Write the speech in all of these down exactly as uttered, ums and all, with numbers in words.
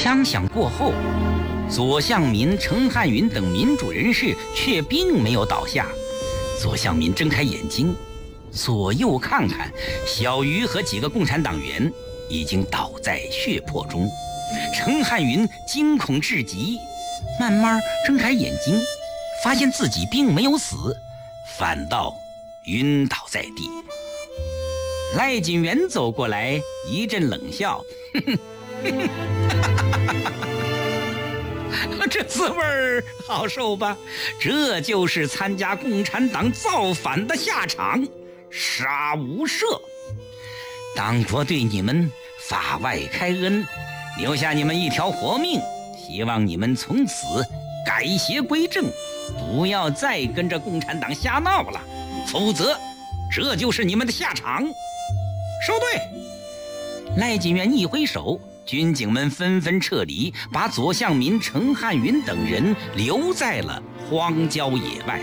枪响过后，左相民、程汉云等民主人士却并没有倒下。左相民睁开眼睛，左右看看，小鱼和几个共产党员已经倒在血泊中。程汉云惊恐至极，慢慢睁开眼睛，发现自己并没有死，反倒晕倒在地。赖锦元走过来，一阵冷笑，呵呵这滋味儿好受吧？这就是参加共产党造反的下场，杀无赦。党国对你们法外开恩，留下你们一条活命，希望你们从此改邪归正，不要再跟着共产党瞎闹了，否则这就是你们的下场。收队！赖锦元一挥手，军警们纷纷撤离，把左相民、程汉云等人留在了荒郊野外。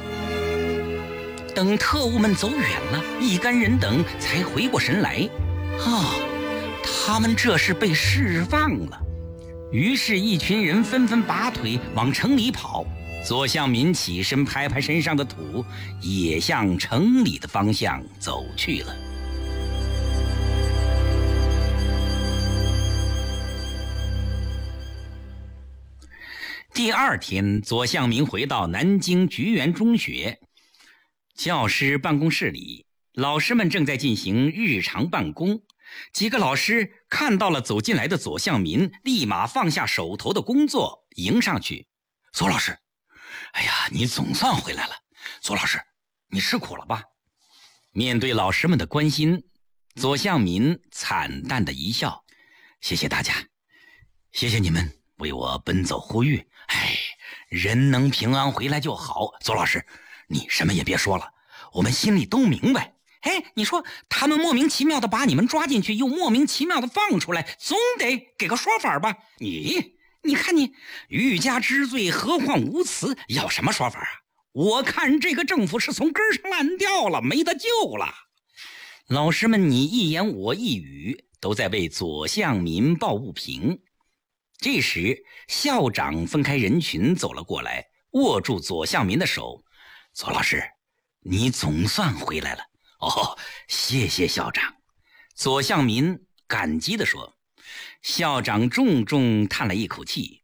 等特务们走远了，一干人等才回过神来，啊，他们这是被释放了。于是一群人纷纷拔腿往城里跑。左相民起身拍拍身上的土，也向城里的方向走去了。第二天，左相民回到南京菊园中学，教师办公室里，老师们正在进行日常办公。几个老师看到了走进来的左相民，立马放下手头的工作，迎上去。左老师，哎呀，你总算回来了。左老师，你吃苦了吧？面对老师们的关心，左相民惨淡的一笑，谢谢大家，谢谢你们为我奔走呼吁。哎，人能平安回来就好。左老师，你什么也别说了，我们心里都明白。哎，你说他们莫名其妙的把你们抓进去，又莫名其妙的放出来，总得给个说法吧？你你看你欲加之罪，何况无辞，要什么说法啊？我看这个政府是从根上烂掉了，没得救了。老师们你一言我一语，都在为左相民抱不平。这时校长分开人群走了过来，握住左相民的手。左老师，你总算回来了。哦，谢谢校长。左相民感激地说。校长重重叹了一口气，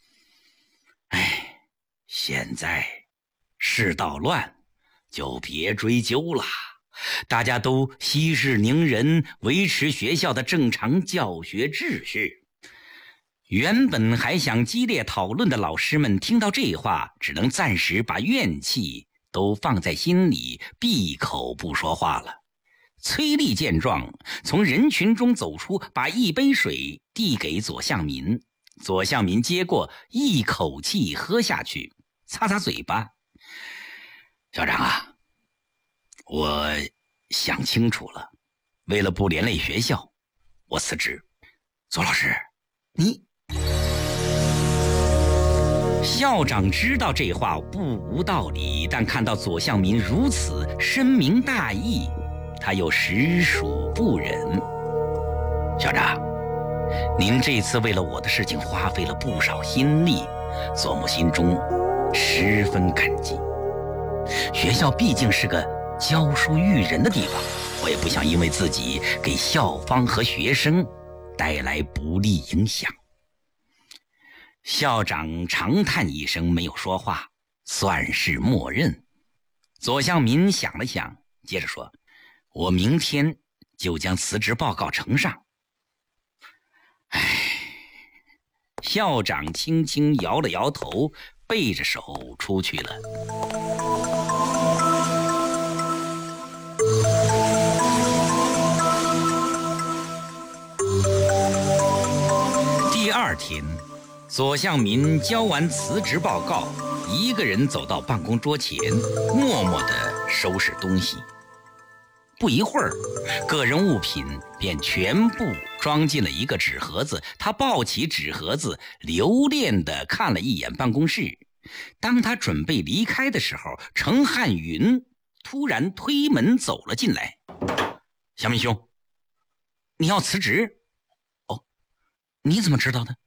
哎，现在世道乱，就别追究了，大家都息事宁人，维持学校的正常教学秩序。原本还想激烈讨论的老师们听到这话，只能暂时把怨气都放在心里，闭口不说话了。崔丽见状，从人群中走出，把一杯水递给左相民。左相民接过，一口气喝下去，擦擦嘴巴。校长啊，我想清楚了，为了不连累学校，我辞职。左老师，你……校长知道这话不无道理，但看到左相民如此深明大义，他又实属不忍。校长，您这次为了我的事情花费了不少心力，左母心中十分感激。学校毕竟是个教书育人的地方，我也不想因为自己给校方和学生带来不利影响。校长长叹一声，没有说话，算是默认。左相民想了想，接着说，我明天就将辞职报告呈上。唉，校长轻轻摇了摇头，背着手出去了。第二天，左相民交完辞职报告，一个人走到办公桌前，默默地收拾东西。不一会儿，个人物品便全部装进了一个纸盒子。他抱起纸盒子，留恋地看了一眼办公室。当他准备离开的时候，程汉云突然推门走了进来。小民兄，你要辞职？哦，你怎么知道的？